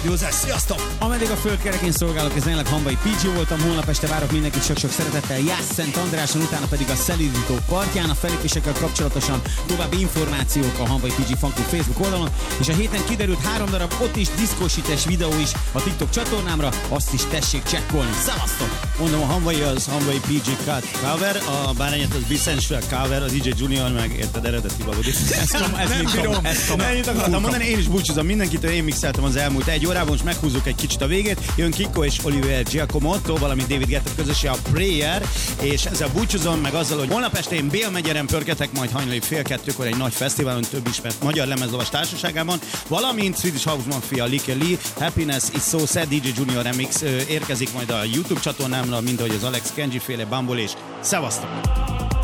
József, sziasztok! Ameddig a földkerekén szolgálok, ez jelenleg Hamvai PG voltam, holnap este várok mindenkit sok-sok szeretettel Jász-Szent Andráson, utána pedig a Szelidító partján. A felépésekkel kapcsolatosan további információk a Hamvai PG Fanklub Facebook oldalon, és a héten kiderült 3 darab ott is diszkósítes videó is a TikTok csatornámra, azt is tessék csekkolni. Szevasztok! Mondom, a Hamvai az Hamvai PG Cut cover, a Bárányát az Bissensfeld cover, a DJ Junior meg érted eredeti valódi. Ennyit akartam mondani, én is búcsúzom mindenkitől, én mixeltem az elmúlt egy órában, most meghúzzuk egy kicsit a végét. Jön Kiko és Oliver Giacomotto, valamint David Guetta közöse a Prayer, és ezzel búcsúzom meg azzal, hogy holnap este én Bélmegyeren pörgetek, majd hajnali 1:30-kor egy nagy fesztiválon több ismert magyar lemezlovas társaságában, valamint Swedish House Mafia, Likke Lee, Happiness is So Sad, DJ Junior Remix érkezik majd a YouTube csatornámra, mint ahogy az Alex Kenji féle Bumble, és szevasztok!